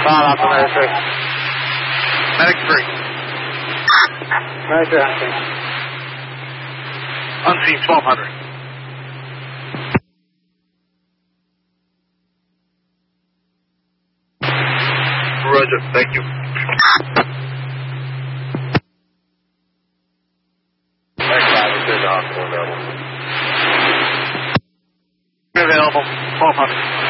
Call out to Medic 3. Medic 3. Medic 3, unseen. Unseen 1200. Roger, thank you. Medic 5 is here to hospital available. Available, 1200.